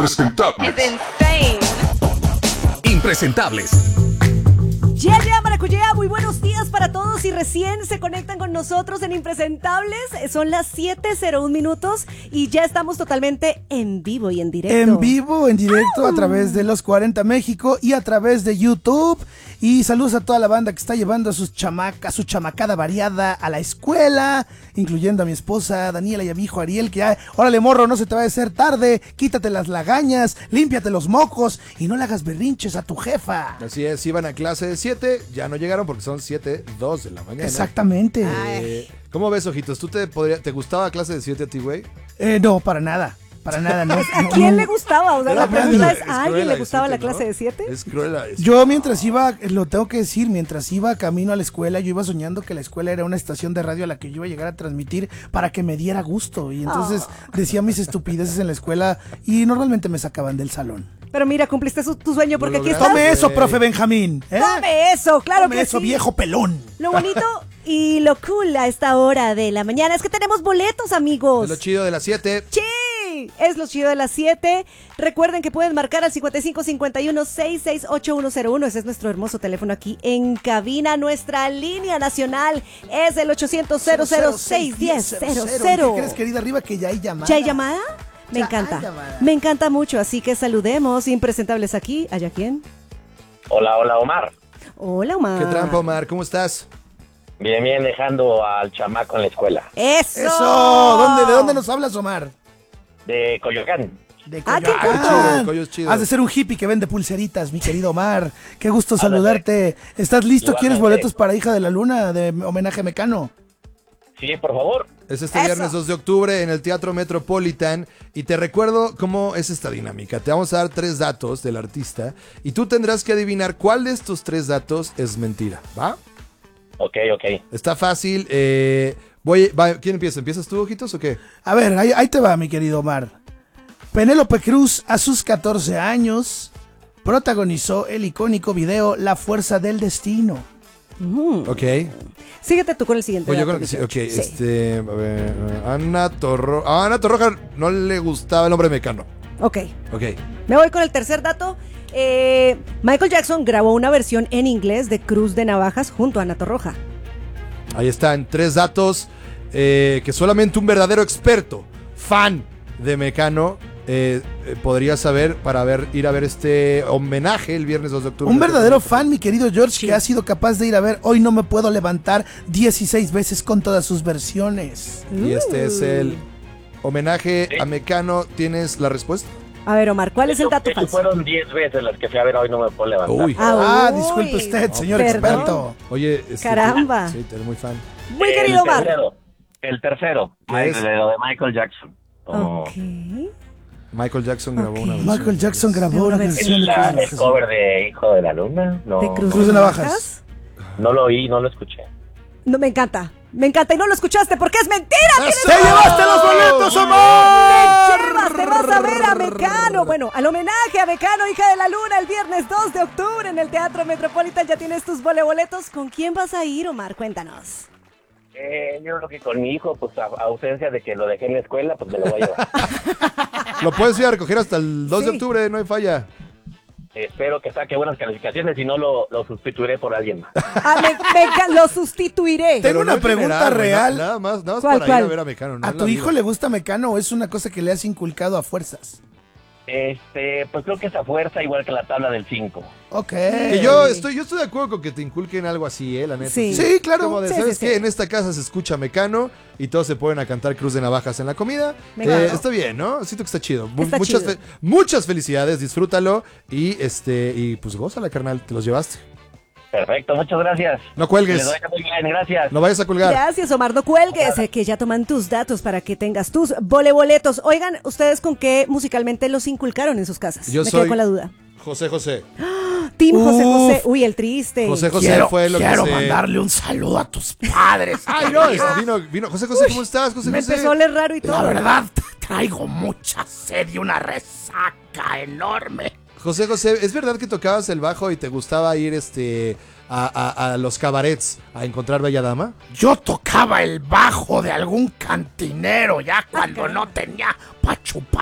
Impresentables. It's insane. Impresentables. Ya, Maracuyá, muy buenos días para todos y recién se conectan con nosotros en Impresentables. Son las 7:01 y ya estamos totalmente en vivo y en directo. En vivo, en directo, a través de los 40 México y a través de YouTube. Y saludos a toda la banda que está llevando a su chamacada variada a la escuela, incluyendo a mi esposa Daniela y a mi hijo Ariel, que ya, órale morro, no se te va a hacer tarde, quítate las lagañas, límpiate los mocos y no le hagas berrinches a tu jefa. Así es, iban a clase de 7, ya no llegaron porque son 7:02 de la mañana. Exactamente. ¿Cómo ves, Ojitos? ¿Tú te gustaba clase de 7 a ti, güey? No, para nada. Para nada, no. ¿A quién le gustaba? O sea, la pregunta es, ¿a alguien cruel le de gustaba 7, la clase de 7? Es cruel. Yo mientras iba, lo tengo que decir, mientras iba camino a la escuela, yo iba soñando que la escuela era una estación de radio a la que yo iba a llegar a transmitir para que me diera gusto. Y entonces decía mis estupideces en la escuela y normalmente me sacaban del salón. Pero mira, cumpliste tu sueño porque aquí estás. Tome eso, profe Benjamín. Tome eso, claro Tome que eso, sí. viejo pelón. Lo bonito y lo cool a esta hora de la mañana es que tenemos boletos, amigos. Es lo chido de las 7. ¡Sí! Es lo chido de las 7. Recuerden que pueden marcar al 5551-668-101. Ese es nuestro hermoso teléfono aquí en cabina. Nuestra línea nacional es el 800-006-1000. ¿Qué crees, querida arriba, que ya hay llamada? ¿Ya hay llamada? Me Ya encanta. hay llamada. Me encanta mucho, así que saludemos. Impresentables aquí. ¿Allá quién? Hola, Omar. Hola, Omar. ¿Qué trampa, Omar? ¿Cómo estás? Bien, dejando al chamaco en la escuela. ¡Eso! ¡Eso! ¿De dónde nos hablas, Omar? De Coyoacán. De Ah, qué Coyoacán. chido, Coyo es chido. Has de ser un hippie que vende pulseritas, mi querido Omar. Qué gusto saludarte. ¿Estás listo? Igualmente. ¿Quieres boletos para Hija de la Luna de homenaje a Mecano? Sí, por favor. Es este Eso. viernes 2 de octubre en el Teatro Metropolitan y te recuerdo cómo es esta dinámica. Te vamos a dar 3 datos del artista y tú tendrás que adivinar cuál de estos 3 datos es mentira, ¿va? Ok. Está fácil. ¿Quién empieza? ¿Empiezas tú, Ojitos, o qué? A ver, ahí te va, mi querido Omar. Penélope Cruz, a sus 14 años, protagonizó el icónico video La Fuerza del Destino. Ok. Síguete tú con el siguiente. Pues yo dato, creo que sí. 18. Ok, a ver, Ana Torroja no le gustaba el nombre Mecano. Ok. Ok. Me voy con el tercer dato. Michael Jackson grabó una versión en inglés de Cruz de Navajas junto a Ana Torroja. Ahí están 3 datos que solamente un verdadero experto, fan de Mecano, podría saber para ir a ver este homenaje el viernes 2 de octubre. Un verdadero fan, mi querido George, que ha sido capaz de ir a ver Hoy No Me Puedo Levantar 16 veces con todas sus versiones. Y este es el homenaje a Mecano. ¿Tienes la respuesta? A ver, Omar, ¿cuál es el dato Eso falso? fueron 10 veces las que fui a ver hoy, no me puedo levantar. Uy. Ah, uy, disculpe usted, señor perdón. experto. Oye, Caramba. Sí, te eres muy fan. Muy querido Omar. El tercero. ¿Qué es? Lo de Michael Jackson. Como Ok. Michael Jackson grabó Ok. una versión. Michael Jackson grabó una versión de el cover de Hijo de la Luna. No, ¿De Cruz de Navajas. no lo oí, no lo escuché. No, me encanta. Me encanta y no lo escuchaste porque es mentira. ¡Te llevaste los boletos, Omar! Te vas a ver a Mecano. Bueno, al homenaje a Mecano, Hija de la Luna, el viernes 2 de octubre en el Teatro Metropolitan. Ya tienes tus boletos. ¿Con quién vas a ir, Omar? Cuéntanos. Yo creo que con mi hijo, pues a ausencia de que lo dejé en la escuela, pues me lo voy a llevar. Lo puedes ir a recoger hasta el 2 de Sí. octubre, no hay falla. Espero que saque buenas calificaciones y no lo sustituiré por alguien más. Lo sustituiré. Tengo una no en pregunta general, güey, real. Nada más ¿Cuál, para ir cuál? a ver a Mecano. no ¿A en tu la hijo vida. le gusta Mecano o es una cosa que le has inculcado a fuerzas? Pues creo que esa fuerza igual que la tabla del 5. Ok. Que yo estoy de acuerdo con que te inculquen algo así, la neta. Sí. Sí, claro. Como de, Sí, ¿sabes sí, qué? sí. En esta casa se escucha Mecano y todos se ponen a cantar Cruz de Navajas en la comida. Me encanta. Está bien, ¿no? Siento que está chido. Está chido. Muchas felicidades, disfrútalo y pues gózala, carnal, te los llevaste. Perfecto, muchas gracias. No Que cuelgues, les vaya muy bien, gracias. no vayas a colgar. Gracias, Omar. No cuelgues, que ya toman tus datos para que tengas tus boletos. Oigan, ¿ustedes con qué musicalmente los inculcaron en sus casas? Yo Me soy quedé con la duda. José José. Team José Uf. José. Uy, el triste. José José fue lo que quiero se... mandarle un saludo a tus padres. Ay, no, vino. José José, ¿cómo estás, José Me José? empezó a oler raro y todo. La verdad, traigo mucha sed y una resaca enorme. José José, ¿es verdad que tocabas el bajo y te gustaba ir a los cabarets a encontrar bella dama? Yo tocaba el bajo de algún cantinero ya cuando no tenía pa' chupar.